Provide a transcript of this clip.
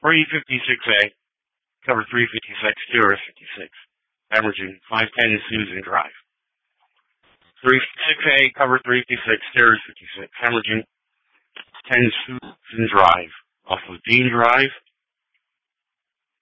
356A, cover 356, Sirius 56, averaging 510 Susan Drive. 356A, cover 356, Sirius 56, averaging 10 Susan Drive, off of Dean Drive,